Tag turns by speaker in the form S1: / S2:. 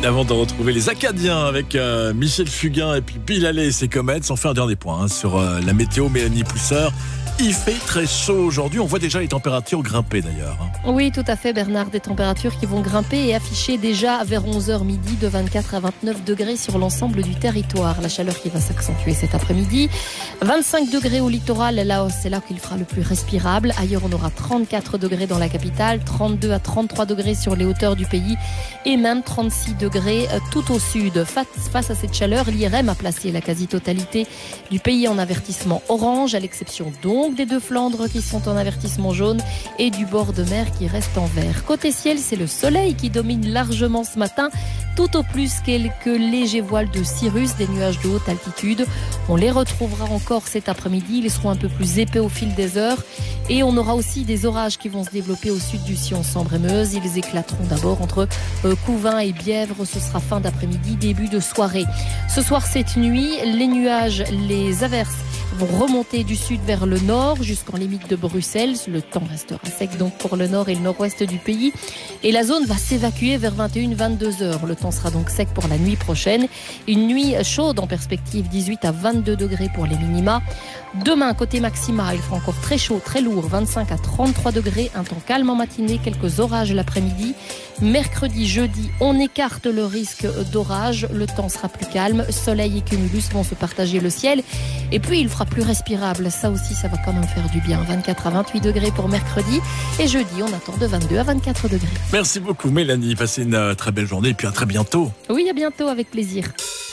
S1: Avant de retrouver les Acadiens avec Michel Fugain et puis Bill Haley et ses Comets, on fait un dernier point sur la météo. Mélanie Pousseur, il fait très chaud aujourd'hui. On voit déjà les températures grimper d'ailleurs.
S2: Oui, tout à fait Bernard, des températures qui vont grimper et afficher déjà vers 11h midi de 24 à 29 degrés sur l'ensemble du territoire. La chaleur qui va s'accentuer cet après-midi. 25 degrés au littoral, là c'est là qu'il fera le plus respirable. Ailleurs on aura 34 degrés dans la capitale, 32 à 33 degrés sur les hauteurs du pays et même 36 degrés tout au sud. Face à cette chaleur, l'IRM a placé la quasi-totalité du pays en avertissement orange, à l'exception donc des deux Flandres qui sont en avertissement jaune et du bord de mer qui reste en vert. Côté ciel, c'est le soleil qui domine largement ce matin, tout au plus quelques légers voiles de cirrus, des nuages de haute altitude. On les retrouvera encore cet après-midi, ils seront un peu plus épais au fil des heures et on aura aussi des orages qui vont se développer au sud du Sion, Sambre et Meuse. Ils éclateront d'abord entre Couvin et Bièvre, ce sera fin d'après-midi, début de soirée. Ce soir, cette nuit, les nuages, les averses vont remonter du sud vers le nord jusqu'en limite de Bruxelles. Le temps restera sec donc pour le nord et le nord-ouest du pays. Et la zone va s'évacuer vers 21-22 heures. Le temps sera donc sec pour la nuit prochaine. Une nuit chaude en perspective, 18 à 22 degrés pour les minima. Demain, côté maxima, il fera encore très chaud, très lourd, 25 à 33 degrés. Un temps calme en matinée, quelques orages l'après-midi. Mercredi, jeudi, on écarte le risque d'orage. Le temps sera plus calme. Soleil et cumulus vont se partager le ciel. Et puis, il fera plus respirable. Ça aussi, ça va quand même faire du bien. 24 à 28 degrés pour mercredi. Et jeudi, on attend de 22 à 24 degrés.
S1: Merci beaucoup Mélanie. Passez une très belle journée et puis à très bientôt.
S2: Oui, à bientôt, avec plaisir.